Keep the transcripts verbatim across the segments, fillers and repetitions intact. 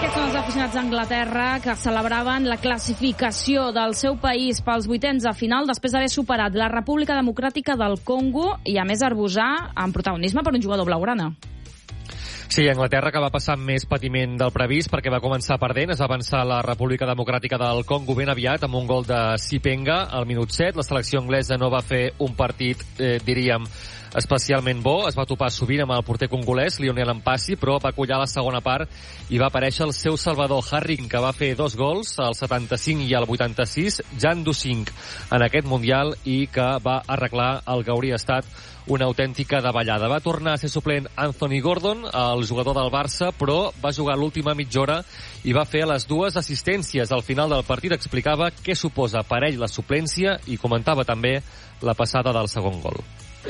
Aquests són els aficionats d'Anglaterra que celebraven la classificació del seu país pels vuitens de final després d'haver superat la República Democràtica del Congo i, a més, arbusar amb protagonisme per un jugador blaugrana. Sí, Anglaterra, que va passar més patiment del previst perquè va començar perdent. Es va avançar la República Democràtica del Congo ben aviat amb un gol de Sipenga al minut set. La selecció anglesa no va fer un partit, eh, diríem, especialment bo. Es va topar sovint amb el porter congolès, Lionel Mpassi, però va collar la segona part i va aparèixer el seu salvador, Harry, que va fer dos gols, al setanta-cinc i al vuitanta-sis, Jan Dusing, en aquest Mundial, i que va arreglar el que hauria estat una autèntica davallada. Va tornar a ser suplent Anthony Gordon, el jugador del Barça, però va jugar l'última mitja hora i va fer les dues assistències. Al final del partit explicava què suposa per ell la suplència i comentava també la passada del segon gol.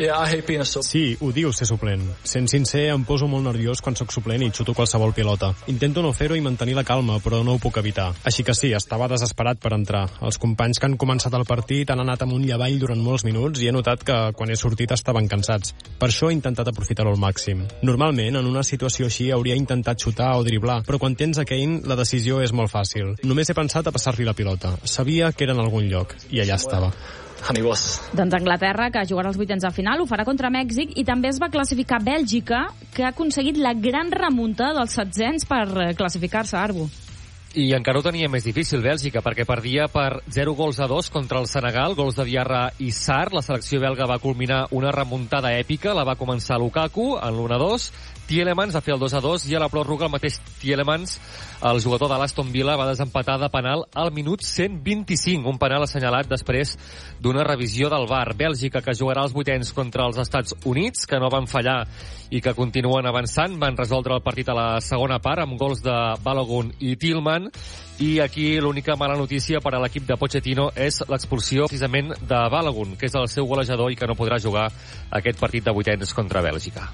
Sí, odio ser suplent. Sent sincer, em poso molt nerviós quan sóc suplent i xuto qualsevol pilota. Intento no fer-ho i mantenir la calma, però no ho puc evitar. Així que sí, estava desesperat per entrar. Els companys que han començat el partit han anat amunt i avall durant molts minuts i he notat que quan he sortit estaven cansats. Per això he intentat aprofitar-ho al màxim. Normalment, en una situació així, hauria intentat xutar o driblar, però quan tens a Kane, la decisió és molt fàcil. Només he pensat a passar-li la pilota. Sabia que era en algun lloc, i allà estava. Doncs Anglaterra, que jugarà els vuitens de final, ho farà contra Mèxic, i també es va classificar Bèlgica, que ha aconseguit la gran remunta dels setzents per classificar-se, Arbu. I encara ho tenia més difícil Bèlgica, perquè perdia per zero gols a dos contra el Senegal, gols de Diarra i Sarr. La selecció belga va culminar una remuntada èpica, la va començar Lukaku en l'u a dos, Tielemans va fer el dos a dos i a la pròrroga el mateix Tielemans, el jugador de l'Aston Villa, va desempatar de penal al minut cent vint-i-cinc, un penal assenyalat després d'una revisió del V A R. Bèlgica, que jugarà els vuitens contra els Estats Units, que no van fallar i que continuen avançant, van resoldre el partit a la segona part amb gols de Balogun i Tillman. I aquí l'única mala notícia per a l'equip de Pochettino és l'expulsió precisament de Balogun, que és el seu golejador i que no podrà jugar aquest partit de vuitens contra Bèlgica.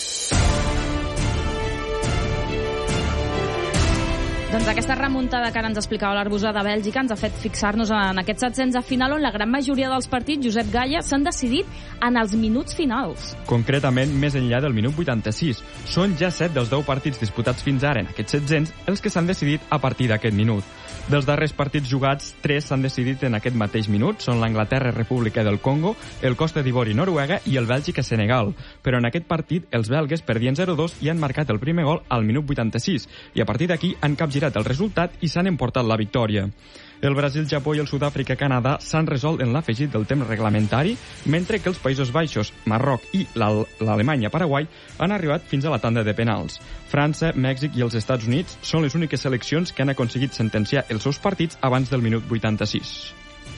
Doncs aquesta remuntada que ara ens explicava l'Arbusà de Bèlgica ens ha fet fixar-nos en aquests setzents de final on la gran majoria dels partits, Josep Galla, s'han decidit en els minuts finals. Concretament, més enllà del minut vuitanta-sis. Són ja set dels deu partits disputats fins ara en aquests setzents els que s'han decidit a partir d'aquest minut. Dels darrers partits jugats, tres s'han decidit en aquest mateix minut. Són l'Anglaterra-República del Congo, el Costa d'Ivori-Noruega i el Bèlgica-Senegal. Però en aquest partit, els belgues perdien zero a dos i han marcat el primer gol al minut vuitanta-sis. I a partir d'aquí han capgirat el resultat i s'han emportat la victòria. El Brasil, Japó i el Sud-àfrica-Canadà s'han resolt en l'afegit del temps reglamentari, mentre que els Països Baixos, Marroc i l'Alemanya-Paraguai han arribat fins a la tanda de penals. França, Mèxic i els Estats Units són les úniques seleccions que han aconseguit sentenciar els seus partits abans del minut vuitanta-sis.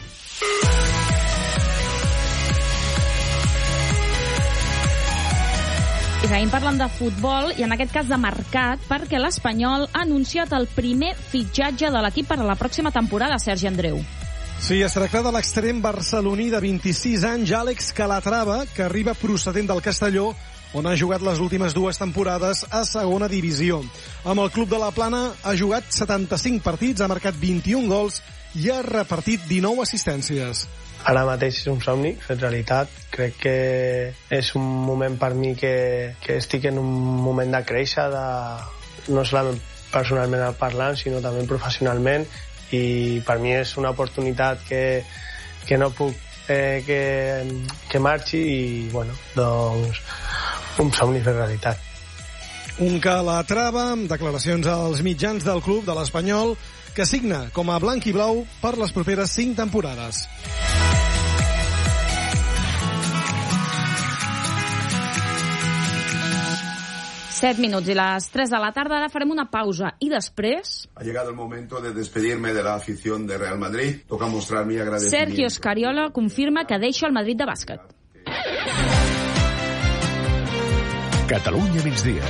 I seguim parlant de futbol, i en aquest cas de mercat, perquè l'Espanyol ha anunciat el primer fitxatge de l'equip per a la pròxima temporada, Sergi Andreu. Sí, es tracta de l'extrem barceloní de vint-i-sis anys, Àlex Calatrava, que arriba procedent del Castelló, on ha jugat les últimes dues temporades a segona divisió. Amb el club de la Plana ha jugat setanta-cinc partits, ha marcat vint-i-un gols i ha repartit dinou assistències. Ara mateix és un somni fet realitat. Crec que és un moment per mi que, que estic en un moment de créixer, de, no solament personalment parlant, sinó també professionalment, i per mi és una oportunitat que, que no puc eh, que, que marxi, i bueno, doncs un somni fet realitat. Un Calatrava amb declaracions als mitjans del club de l'Espanyol, que signa com a blanc i blau per les properes cinc temporades. set minuts i les tres de la tarda. Ara farem una pausa i després... Ha llegado el momento de despedirme de la afición de Real Madrid. Toca mostrar mi agradecimiento. Sergio Scariolo confirma que deixa el Madrid de bàsquet. Catalunya migdia.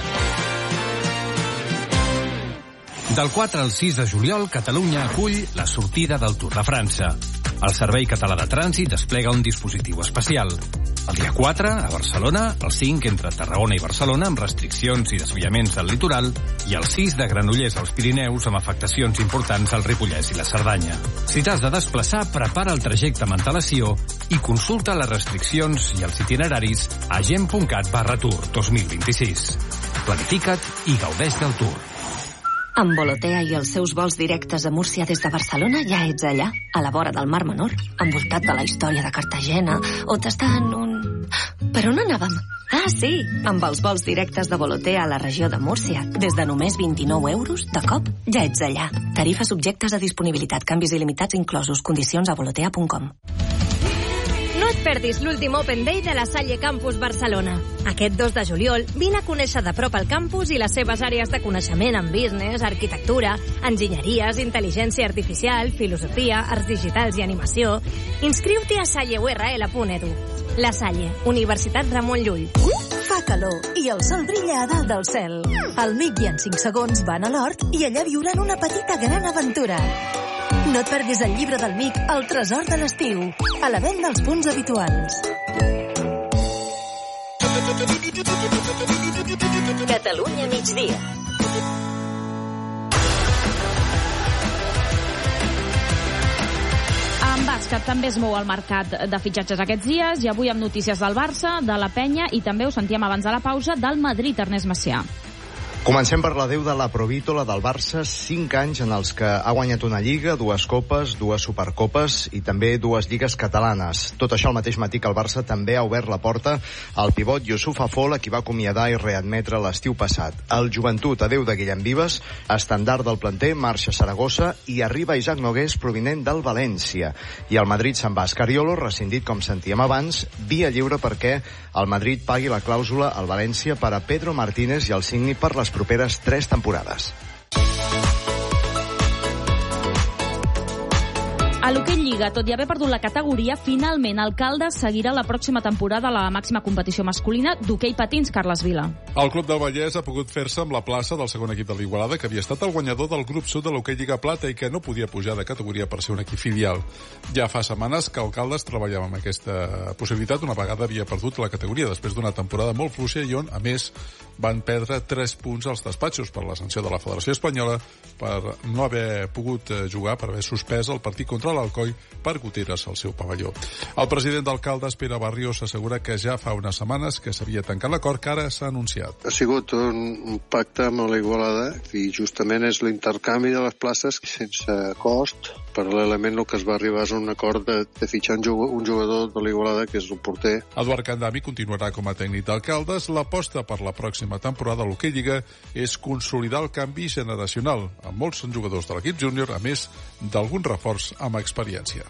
Del quatre al sis de juliol, Catalunya acull la sortida del Tour de França. El Servei Català de Trànsit desplega un dispositiu especial. El dia quatre, a Barcelona, el cinc entre Tarragona i Barcelona amb restriccions i desviaments del litoral, i el sis de Granollers als Pirineus amb afectacions importants al Ripollès i la Cerdanya. Si t'has de desplaçar, prepara el trajecte amb antelació i consulta les restriccions i els itineraris a gent.cat barra tour dos mil vint-i-sis. Planifica't i gaudeix del Tour. Amb Volotea i els seus vols directes a Múrcia des de Barcelona ja ets allà, a la vora del Mar Menor, envoltat de la història de Cartagena, o t'està en un... Per on anàvem? Ah, sí, amb els vols directes de Volotea a la regió de Múrcia, des de només vint-i-nou euros, de cop, ja ets allà. Tarifes subjectes a disponibilitat, canvis il·limitats inclosos, condicions a volotea punt com. No et perdis l'últim Open Day de la Salle Campus Barcelona. Aquest dos de juliol vine a conèixer de prop el campus i les seves àrees de coneixement en business, arquitectura, enginyeries, intel·ligència artificial, filosofia, arts digitals i animació. Inscriu-t'hi a salle u erre ele punt edu. La Salle, Universitat Ramon Llull. Fa calor i el sol brilla a dalt del cel. El Mic i en cinc segons van a l'hort i allà viuran una petita gran aventura. No et perdis el llibre del Mic, El tresor de l'estiu, a la venda als punts habituals. Catalunya migdia. En bàsquet també es mou el mercat de fitxatges aquests dies i avui amb notícies del Barça, de la Penya i també ho sentíem abans de la pausa del Madrid, Ernest Macià. Comencem per la deu de la Provítola del Barça, cinc anys en els que ha guanyat una Lliga, dues Copes, dues Supercopes i també dues Lligues catalanes. Tot això al mateix matí que el Barça també ha obert la porta al pivot Youssouf Afol, a qui va acomiadar i readmetre l'estiu passat. El Joventut adeu de Guillem Vives, estandard del planter, marxa a Saragossa i arriba Isaac Nogués provinent del València. I el Madrid se'n va a Scariolo, rescindit com sentíem abans, via lliure perquè el Madrid pagui la clàusula al València per a Pedro Martínez i el signi per les properes tres temporades. A l'hoquei Lliga, tot i haver perdut la categoria, finalment el Caldes seguirà la pròxima temporada a la màxima competició masculina d'hoquei patins, Carles Vila. El Club del Vallès ha pogut fer-se amb la plaça del segon equip de l'Igualada, que havia estat el guanyador del grup sud de l'hoquei Lliga Plata i que no podia pujar de categoria per ser un equip filial. Ja fa setmanes que el Caldes treballava amb aquesta possibilitat una vegada havia perdut la categoria després d'una temporada molt fluixa i on, a més, van perdre tres punts als despatxos per la sanció de la Federació Espanyola per no haver pogut jugar, per haver suspès el partit contra l'Alcoi per goteres al seu pavelló. El president d'Alcaldes, Pere Barrios, assegura que ja fa unes setmanes que s'havia tancat l'acord que ara s'ha anunciat. Ha sigut un pacte amb la Igualada i justament és l'intercanvi de les places sense cost. Paral·lelament el que es va arribar és un acord de, de fitxar un jugador de l'Igualada, que és un porter. Eduard Candami continuarà com a tècnic d'Alcaldes. L'aposta per la pròxima temporada a l'hoquei Lliga és consolidar el canvi generacional, amb molts jugadors de l'equip júnior, a més d'algun reforç amb experiència.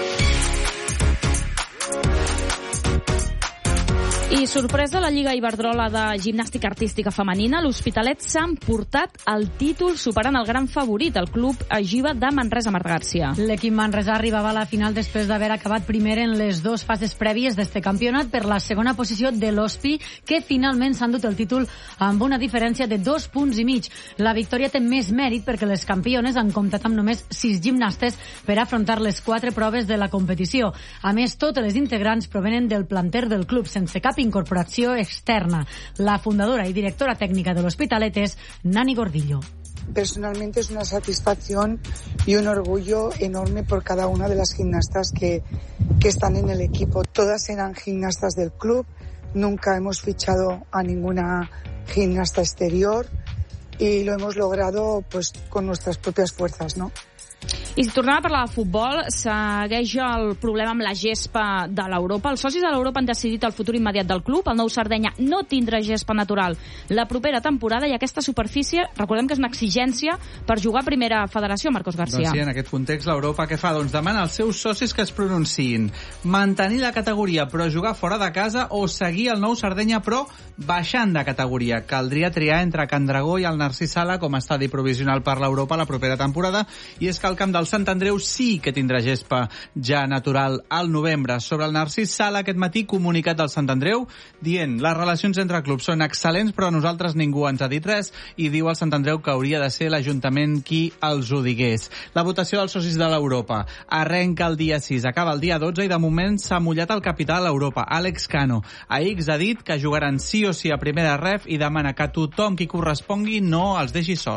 I sorpresa, la Lliga Iberdrola de gimnàstica artística femenina, l'Hospitalet s'ha emportat el títol superant el gran favorit, el club Agiva de Manresa, Marc Garcia. L'equip manresà arribava a la final després d'haver acabat primer en les dues fases prèvies d'este campionat per la segona posició de l'Hospi, que finalment s'ha endut el títol amb una diferència de dos punts i mig. La victòria té més mèrit perquè les campiones han comptat amb només sis gimnastes per afrontar les quatre proves de la competició. A més, totes les integrants provenen del planter del club, sense cap incorporació externa. La fundadora y directora técnica del Hospitalet es Nani Gordillo. Personalmente es una satisfacción y un orgullo enorme por cada una de las gimnastas que, que están en el equipo. Todas eran gimnastas del club, nunca hemos fichado a ninguna gimnasta exterior y lo hemos logrado pues con nuestras propias fuerzas, ¿no? I si tornem a parlar de futbol, segueix el problema amb la gespa de l'Europa. Els socis de l'Europa han decidit el futur immediat del club. El nou Sardenya no tindrà gespa natural la propera temporada i aquesta superfície, recordem que és una exigència per jugar a primera federació, Marcos García. Doncs sí, en aquest context l'Europa què fa? Doncs demana als seus socis que es pronunciïn. Mantenir la categoria però jugar fora de casa o seguir el nou Sardenya però baixant de categoria. Caldria triar entre Can Dragó i el Narcís Sala com a estadi provisional per l'Europa la propera temporada, i és que el camp del Sant Andreu sí que tindrà gespa ja natural al novembre. Sobre el Narcís Sala, aquest matí, comunicat del Sant Andreu dient les relacions entre clubs són excel·lents però a nosaltres ningú ens ha dit res, i diu el Sant Andreu que hauria de ser l'Ajuntament qui els ho digués. La votació dels socis de l'Europa arrenca el dia sis, acaba el dia dotze i de moment s'ha mullat el capità de l'Europa, Àlex Cano. A X ha dit que jugaran sí o sí a primera ref i demana que tothom qui correspongui no els deixi sols.